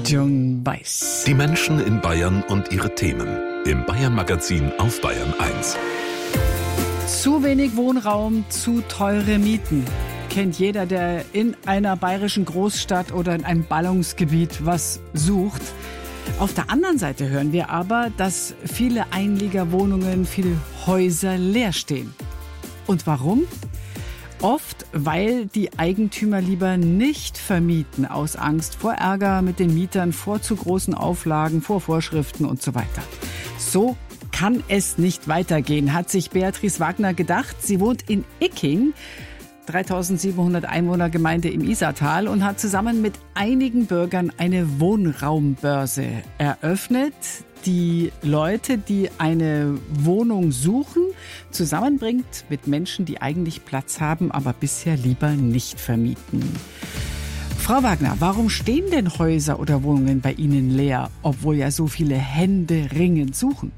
Jung Weiß. Die Menschen in Bayern und ihre Themen. Im Bayern-Magazin auf Bayern 1. Zu wenig Wohnraum, zu teure Mieten. Kennt jeder, der in einer bayerischen Großstadt oder in einem Ballungsgebiet was sucht. Auf der anderen Seite hören wir aber, dass viele Einliegerwohnungen, viele Häuser leer stehen. Und warum? Oft, weil die Eigentümer lieber nicht vermieten, aus Angst vor Ärger mit den Mietern, vor zu großen Auflagen, vor Vorschriften und so weiter. So kann es nicht weitergehen, hat sich Beatrice Wagner gedacht. Sie wohnt in Icking, 3700 Einwohnergemeinde im Isartal, und hat zusammen mit einigen Bürgern eine Wohnraumbörse eröffnet, die Leute, die eine Wohnung suchen, zusammenbringt mit Menschen, die eigentlich Platz haben, aber bisher lieber nicht vermieten. Frau Wagner, warum stehen denn Häuser oder Wohnungen bei Ihnen leer, obwohl ja so viele händeringend suchen?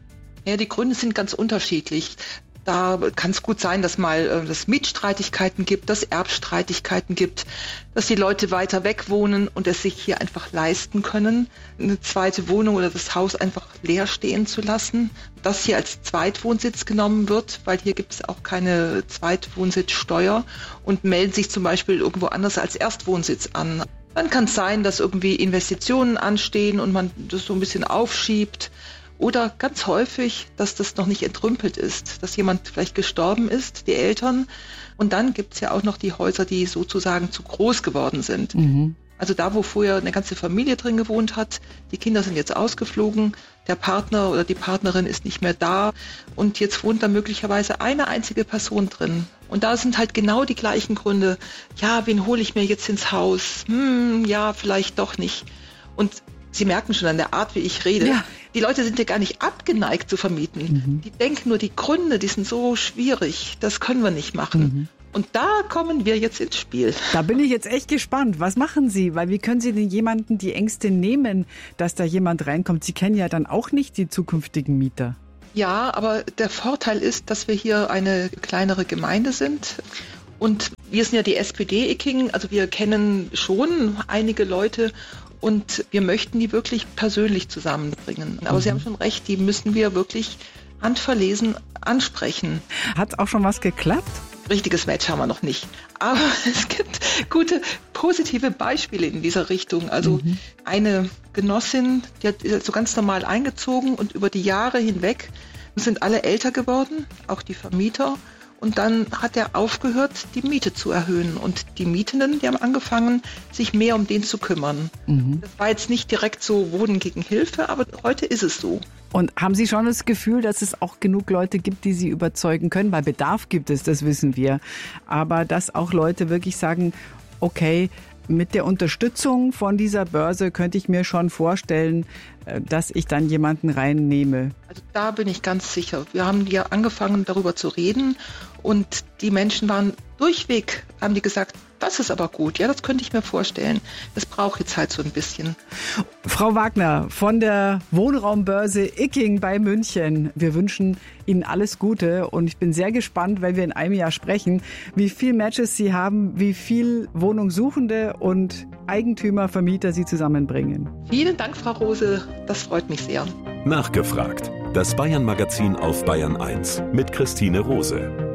Ja, die Gründe sind ganz unterschiedlich. Da kann es gut sein, dass mal es Mietstreitigkeiten gibt, dass Erbstreitigkeiten gibt, dass die Leute weiter weg wohnen und es sich hier einfach leisten können, eine zweite Wohnung oder das Haus einfach leer stehen zu lassen. Das hier als Zweitwohnsitz genommen wird, weil hier gibt es auch keine Zweitwohnsitzsteuer, und melden sich zum Beispiel irgendwo anders als Erstwohnsitz an. Dann kann es sein, dass irgendwie Investitionen anstehen und man das so ein bisschen aufschiebt. Oder ganz häufig, dass das noch nicht entrümpelt ist, dass jemand vielleicht gestorben ist, die Eltern. Und dann gibt's ja auch noch die Häuser, die sozusagen zu groß geworden sind. Mhm. Also da, wo vorher eine ganze Familie drin gewohnt hat, die Kinder sind jetzt ausgeflogen, der Partner oder die Partnerin ist nicht mehr da und jetzt wohnt da möglicherweise eine einzige Person drin. Und da sind halt genau die gleichen Gründe. Ja, wen hole ich mir jetzt ins Haus? Ja, vielleicht doch nicht. Und Sie merken schon an der Art, wie ich rede, ja. Die Leute sind ja gar nicht abgeneigt zu vermieten. Mhm. Die denken nur, die Gründe, die sind so schwierig, das können wir nicht machen. Mhm. Und da kommen wir jetzt ins Spiel. Da bin ich jetzt echt gespannt. Was machen Sie? Weil wie können Sie denn jemanden die Ängste nehmen, dass da jemand reinkommt? Sie kennen ja dann auch nicht die zukünftigen Mieter. Ja, aber der Vorteil ist, dass wir hier eine kleinere Gemeinde sind. Und wir sind ja die SPD Icking, also wir kennen schon einige Leute. Und wir möchten die wirklich persönlich zusammenbringen. Aber Sie haben schon recht, die müssen wir wirklich handverlesen ansprechen. Hat auch schon was geklappt? Richtiges Match haben wir noch nicht. Aber es gibt gute, positive Beispiele in dieser Richtung. Also eine Genossin, die hat so ganz normal eingezogen und über die Jahre hinweg sind alle älter geworden, auch die Vermieter. Und dann hat er aufgehört, die Miete zu erhöhen. Und die Mietenden, die haben angefangen, sich mehr um den zu kümmern. Mhm. Das war jetzt nicht direkt so Wohnen gegen Hilfe, aber heute ist es so. Und haben Sie schon das Gefühl, dass es auch genug Leute gibt, die Sie überzeugen können? Weil Bedarf gibt es, das wissen wir. Aber dass auch Leute wirklich sagen, okay, mit der Unterstützung von dieser Börse könnte ich mir schon vorstellen, dass ich dann jemanden reinnehme. Also da bin ich ganz sicher. Wir haben ja angefangen, darüber zu reden, und die Menschen waren durchweg, haben die gesagt, das ist aber gut, ja, das könnte ich mir vorstellen. Das braucht jetzt halt so ein bisschen. Frau Wagner von der Wohnraumbörse Icking bei München, wir wünschen Ihnen alles Gute, und ich bin sehr gespannt, weil wir in einem Jahr sprechen, wie viel Matches Sie haben, wie viel Wohnungssuchende und Eigentümer, Vermieter Sie zusammenbringen. Vielen Dank, Frau Rose, das freut mich sehr. Nachgefragt. Das Bayern-Magazin auf Bayern 1 mit Christine Rose.